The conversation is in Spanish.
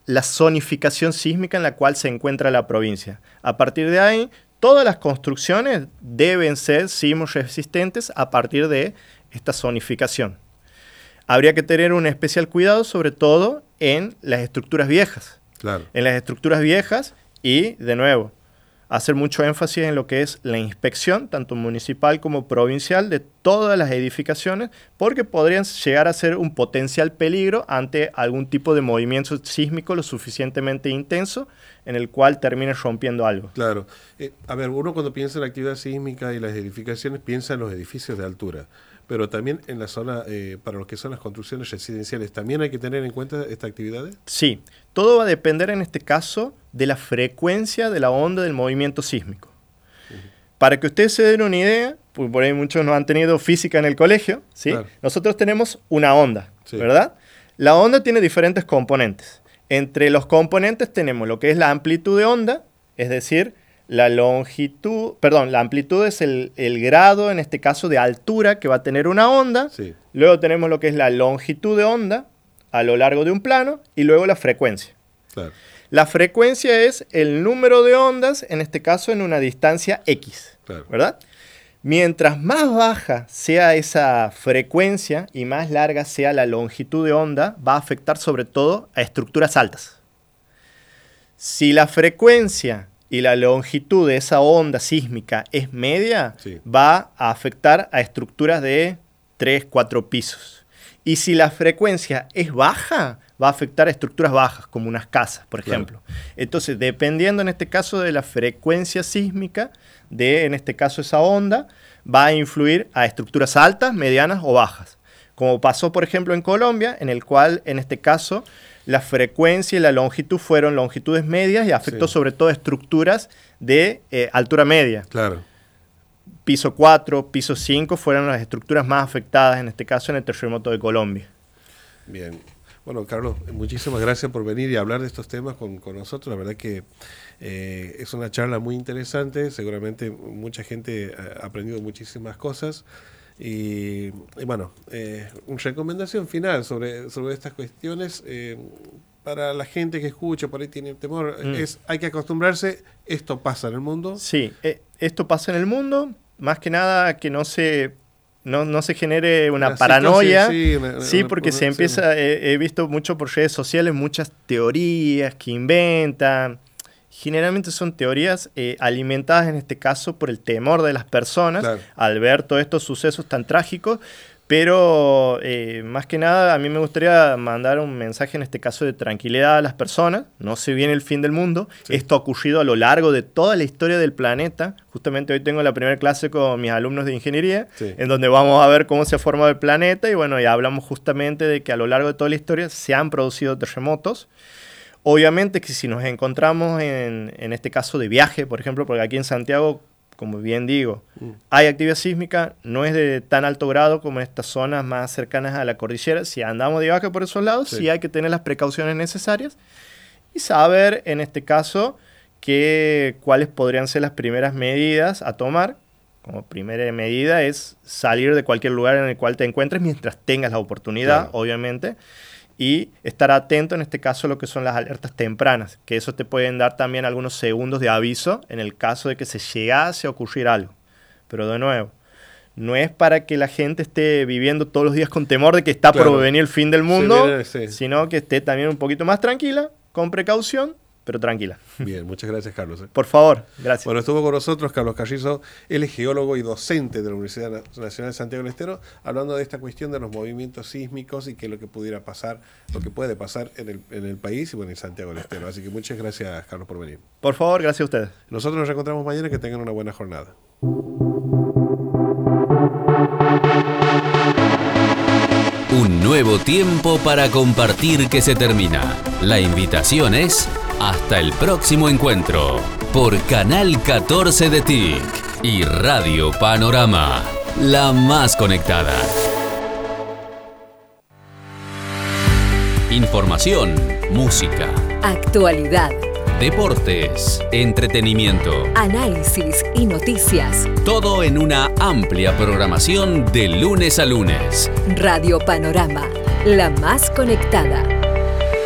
la zonificación sísmica en la cual se encuentra la provincia. A partir de ahí, todas las construcciones deben ser sismorresistentes a partir de esta zonificación. Habría que tener un especial cuidado, sobre todo en las estructuras viejas. Claro. En las estructuras viejas y, de nuevo, hacer mucho énfasis en lo que es la inspección, tanto municipal como provincial, de todas las edificaciones, porque podrían llegar a ser un potencial peligro ante algún tipo de movimiento sísmico lo suficientemente intenso en el cual termine rompiendo algo. Claro. A ver, uno cuando piensa en la actividad sísmica y las edificaciones piensa en los edificios de altura, pero también en la zona, para lo que son las construcciones residenciales, ¿también hay que tener en cuenta estas actividades? Sí, todo va a depender en este caso de la frecuencia de la onda del movimiento sísmico. Para que ustedes se den una idea, pues por ahí muchos no han tenido física en el colegio, ¿sí? Claro. Nosotros tenemos una onda, Sí. ¿verdad? La onda tiene diferentes componentes. Entre los componentes tenemos lo que es la amplitud de onda, es decir, la longitud, perdón, la amplitud es el grado, en este caso, de altura que va a tener una onda. Sí. Luego tenemos lo que es la longitud de onda a lo largo de un plano y luego la frecuencia. Claro. La frecuencia es el número de ondas, en este caso, en una distancia X, Claro. ¿verdad? Mientras más baja sea esa frecuencia y más larga sea la longitud de onda, va a afectar sobre todo a estructuras altas. Si la frecuencia y la longitud de esa onda sísmica es media, Sí. va a afectar a estructuras de 3, 4 pisos. Y si la frecuencia es baja, va a afectar a estructuras bajas, como unas casas, por ejemplo. Claro. Entonces, dependiendo en este caso de la frecuencia sísmica, de en este caso esa onda, va a influir a estructuras altas, medianas o bajas. Como pasó, por ejemplo, en Colombia, en el cual, en este caso, la frecuencia y la longitud fueron longitudes medias y afectó Sí. sobre todo estructuras de altura media. Claro. Piso 4, piso 5 fueron las estructuras más afectadas, en este caso, en el terremoto de Colombia. Bien. Bueno, Carlos, muchísimas gracias por venir y hablar de estos temas con nosotros. La verdad que es una charla muy interesante. Seguramente mucha gente ha aprendido muchísimas cosas. Y bueno, una recomendación final sobre estas cuestiones para la gente que escucha, por ahí tiene temor, es hay que acostumbrarse, esto pasa en el mundo. Sí, esto pasa en el mundo, más que nada que no se genere una paranoia, sí, porque se empieza, he visto mucho por redes sociales, muchas teorías que inventan. Generalmente son teorías alimentadas en este caso por el temor de las personas, claro, al ver todos estos sucesos tan trágicos, pero más que nada a mí me gustaría mandar un mensaje en este caso de tranquilidad a las personas. No se viene el fin del mundo, sí. Esto ha ocurrido a lo largo de toda la historia del planeta. Justamente hoy tengo la primera clase con mis alumnos de ingeniería, sí, en donde vamos a ver cómo se ha formado el planeta y bueno, ya hablamos justamente de que a lo largo de toda la historia se han producido terremotos. Obviamente que si nos encontramos en este caso de viaje, por ejemplo, porque aquí en Santiago, como bien digo, hay actividad sísmica, no es de tan alto grado como en estas zonas más cercanas a la cordillera. Si andamos de viaje por esos lados, sí hay que tener las precauciones necesarias y saber, en este caso, cuáles podrían ser las primeras medidas a tomar. Como primera medida es salir de cualquier lugar en el cual te encuentres mientras tengas la oportunidad, claro, obviamente. Y estar atento en este caso a lo que son las alertas tempranas, que eso te pueden dar también algunos segundos de aviso en el caso de que se llegase a ocurrir algo. Pero de nuevo, no es para que la gente esté viviendo todos los días con temor de que está por venir el fin del mundo, sino que esté también un poquito más tranquila, con precaución, pero tranquila. Bien, muchas gracias, Carlos. Por favor, gracias. Bueno, estuvo con nosotros Carlos Carrizo, él es geólogo y docente de la Universidad Nacional de Santiago del Estero, hablando de esta cuestión de los movimientos sísmicos y qué es lo que pudiera pasar, lo que puede pasar en el país y bueno, en Santiago del Estero. Así que muchas gracias, Carlos, por venir. Por favor, gracias a ustedes. Nosotros nos reencontramos mañana, que tengan una buena jornada. Un nuevo tiempo para compartir que se termina. La invitación es hasta el próximo encuentro por Canal 14 de TIC y Radio Panorama, la más conectada. Información, música, actualidad, deportes, entretenimiento, análisis y noticias. Todo en una amplia programación de lunes a lunes. Radio Panorama, la más conectada.